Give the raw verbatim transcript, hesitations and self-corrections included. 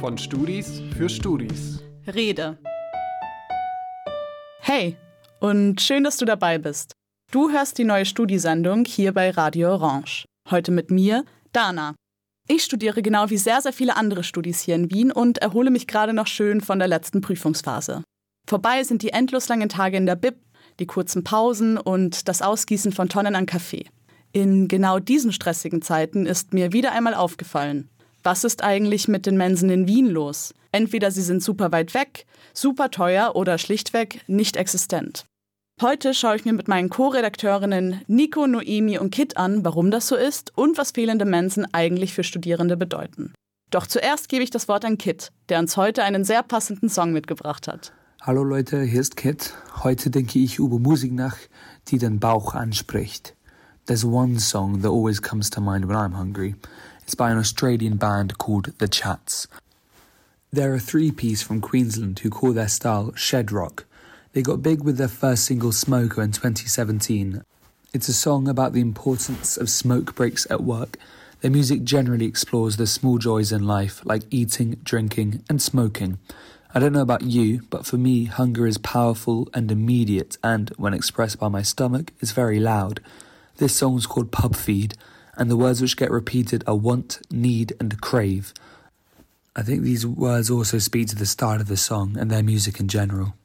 Von Studis für Studis. Rede. Hey, und schön, dass du dabei bist. Du hörst die neue Studi-Sendung hier bei Radio Orange. Heute mit mir, Dana. Ich studiere genau wie sehr, sehr viele andere Studis hier in Wien und erhole mich gerade noch schön von der letzten Prüfungsphase. Vorbei sind die endlos langen Tage in der Bib, die kurzen Pausen und das Ausgießen von Tonnen an Kaffee. In genau diesen stressigen Zeiten ist mir wieder einmal aufgefallen: Was ist eigentlich mit den Mensen in Wien los? Entweder sie sind super weit weg, super teuer oder schlichtweg nicht existent. Heute schaue ich mir mit meinen Co-Redakteurinnen Nico, Noemi und Kit an, warum das so ist und was fehlende Mensen eigentlich für Studierende bedeuten. Doch zuerst gebe ich das Wort an Kit, der uns heute einen sehr passenden Song mitgebracht hat. Hallo Leute, hier ist Kit. Heute denke ich über Musik nach, die den Bauch anspricht. There's one song that always comes to mind when I'm hungry. It's by an Australian band called The Chats. They're a three-piece from Queensland who call their style shed rock. They got big with their first single Smoker in twenty seventeen. It's a song about the importance of smoke breaks at work. Their music generally explores the small joys in life, like eating, drinking and smoking. I don't know about you, but for me, hunger is powerful and immediate and, when expressed by my stomach, is very loud. This song's called Pub Feed, and the words which get repeated are want, need and crave. I think these words also speak to the start of the song and their music in general.